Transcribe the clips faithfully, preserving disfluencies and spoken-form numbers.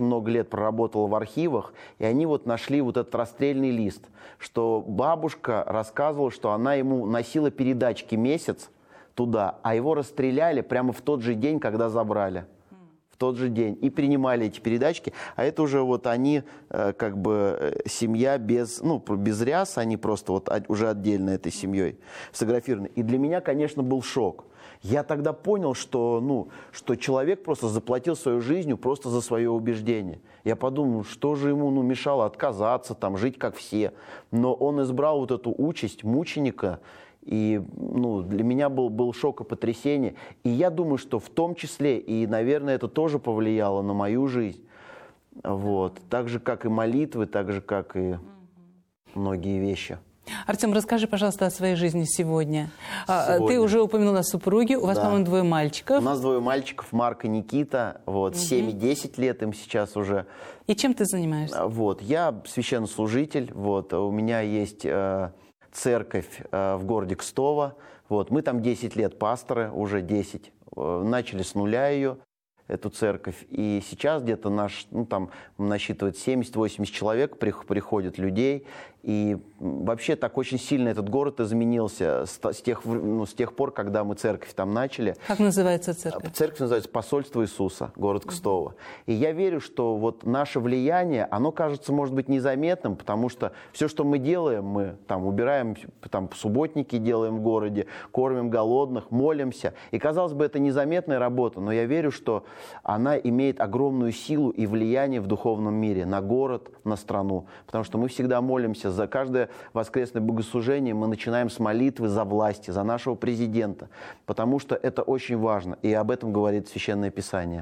много лет проработала в архивах, и они вот нашли вот этот расстрельный лист, что бабушка рассказывала, что она ему носила передачки месяц туда, а его расстреляли прямо в тот же день, когда забрали. В тот же день. И принимали эти передачки. А это уже вот они, э, как бы, э, семья без, ну, без ряс, они просто вот от, уже отдельно этой семьей сфотографированы. И для меня, конечно, был шок. Я тогда понял, что, ну, что человек просто заплатил свою жизнью просто за свое убеждение. Я подумал, что же ему, ну, мешало отказаться, там, жить как все. Но он избрал вот эту участь мученика. И, ну, для меня был, был шок и потрясение. И я думаю, что в том числе, и, наверное, это тоже повлияло на мою жизнь. Вот. Так же, как и молитвы, так же, как и многие вещи. Артем, расскажи, пожалуйста, о своей жизни сегодня. сегодня. Ты уже упомянул о супруге, у вас, да. по-моему, двое мальчиков. У нас двое мальчиков, Марк и Никита, вот, угу. семь и десять лет им сейчас уже. И чем ты занимаешься? Вот, я священнослужитель, вот, у меня есть э, церковь э, в городе Кстово, вот, мы там десять лет пасторы, уже десять, э, начали с нуля ее, эту церковь, и сейчас где-то наш, ну, там насчитывает семьдесят-восемьдесят человек, приходят людей, и вообще так очень сильно этот город изменился с, с, тех, ну, с тех пор, когда мы церковь там начали. Как называется церковь? Церковь называется «Посольство Иисуса», город Кстово. И я верю, что вот наше влияние, оно кажется, может быть, незаметным, потому что все, что мы делаем, мы там убираем, там субботники делаем в городе, кормим голодных, молимся. И, казалось бы, это незаметная работа, но я верю, что она имеет огромную силу и влияние в духовном мире, на город, на страну. Потому что мы всегда молимся за каждое воскресное богослужение, мы начинаем с молитвы за власть, за нашего президента. Потому что это очень важно, и об этом говорит Священное Писание.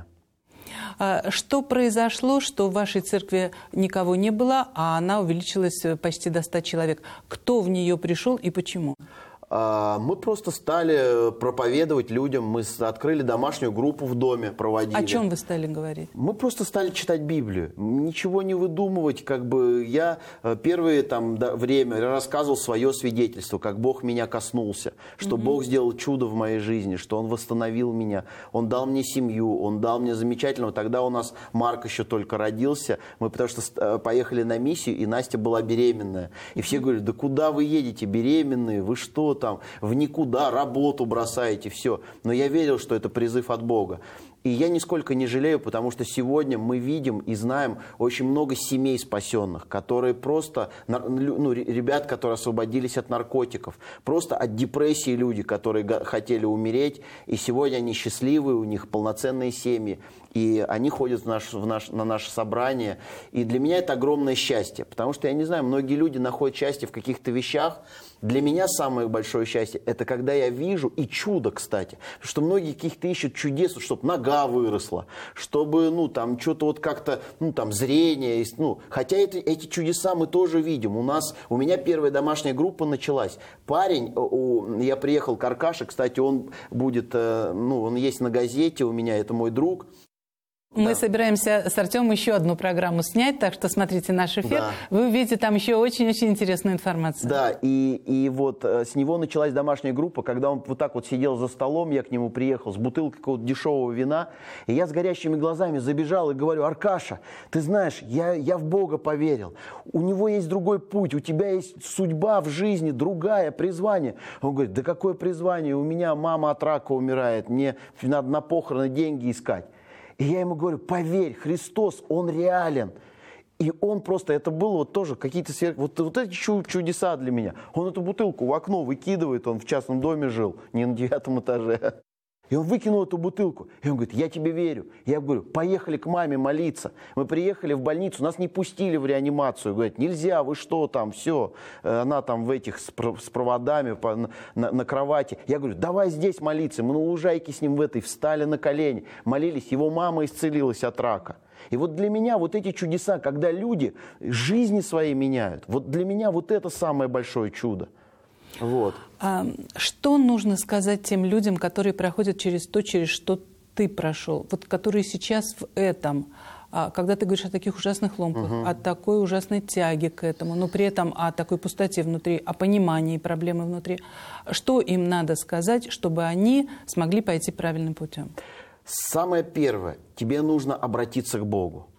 Что произошло, что в вашей церкви никого не было, а она увеличилась почти до ста человек? Кто в нее пришел и почему? Мы просто стали проповедовать людям, мы открыли домашнюю группу в доме, проводили. О чем вы стали говорить? Мы просто стали читать Библию, ничего не выдумывать, как бы я первое там время рассказывал свое свидетельство, как Бог меня коснулся, что mm-hmm. Бог сделал чудо в моей жизни, что Он восстановил меня, Он дал мне семью, Он дал мне замечательного. Тогда у нас Марк еще только родился, мы потому что поехали на миссию, и Настя была беременная, и все говорят: да куда вы едете, беременные, вы что? Там, в никуда, работу бросаете, все. Но я верил, что это призыв от Бога. И я нисколько не жалею, потому что сегодня мы видим и знаем очень много семей спасенных, которые просто, ну, ребят, которые освободились от наркотиков, просто от депрессии люди, которые хотели умереть, и сегодня они счастливые, у них полноценные семьи, и они ходят в наш, в наш, на наше собрание. И для меня это огромное счастье, потому что, я не знаю, многие люди находят счастье в каких-то вещах. Для меня самое большое счастье – это когда я вижу, и чудо, кстати, что многие каких-то ищут чудес, чтобы нога выросла, чтобы, ну, там, что-то вот как-то, ну, там, зрение, ну, хотя это, эти чудеса мы тоже видим. У нас, у меня первая домашняя группа началась. Парень, у, я приехал к Аркаше, кстати, он будет, ну, он есть на газете у меня, это мой друг. Мы да. собираемся с Артемом еще одну программу снять, так что смотрите наш эфир. Да. Вы увидите там еще очень-очень интересную информацию. Да, и, и вот с него началась домашняя группа, когда он вот так вот сидел за столом, я к нему приехал с бутылкой какого-то дешевого вина, и я с горящими глазами забежал и говорю: Аркаша, ты знаешь, я, я в Бога поверил, у него есть другой путь, у тебя есть судьба в жизни, другая, призвание. Он говорит: да какое призвание, у меня мама от рака умирает, мне надо на похороны деньги искать. И я ему говорю: поверь, Христос, Он реален. И он просто, это было вот тоже какие-то сверх... Вот, вот эти чудеса для меня. Он эту бутылку в окно выкидывает, он в частном доме жил, не на девятом этаже. И он выкинул эту бутылку. И он говорит: я тебе верю. Я говорю: поехали к маме молиться. Мы приехали в больницу, нас не пустили в реанимацию. Говорят: нельзя, вы что там, все. Она там в этих с проводами по, на, на кровати. Я говорю: давай здесь молиться. Мы на лужайке с ним в этой встали на колени, молились. Его мама исцелилась от рака. И вот для меня вот эти чудеса, когда люди жизни свои меняют, вот для меня вот это самое большое чудо. Вот. А что нужно сказать тем людям, которые проходят через то, через что ты прошел, вот которые сейчас в этом, когда ты говоришь о таких ужасных ломках, угу. о такой ужасной тяге к этому, но при этом о такой пустоте внутри, о понимании проблемы внутри, что им надо сказать, чтобы они смогли пойти правильным путем? Самое первое, тебе нужно обратиться к Богу.